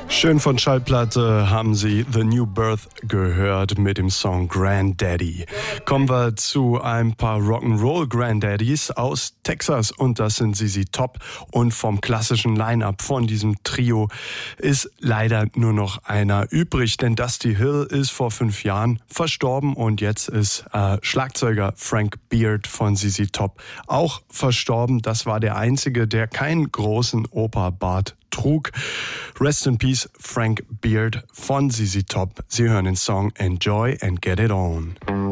Schön von Schallplatte haben Sie The New Birth gehört mit dem Song Granddaddy. Kommen wir zu ein paar Rock'n'Roll Granddaddies aus Texas und das sind ZZ Top. Und vom klassischen Line-Up von diesem Trio ist leider nur noch einer übrig, denn Dusty Hill ist vor 5 Jahren verstorben und jetzt ist Schlagzeuger Frank Beard von ZZ Top auch verstorben. Das war der Einzige, der keinen großen Operbart trug. Rest in Peace, Frank Beard von ZZ Top. Sie hören den Song Enjoy and Get It On.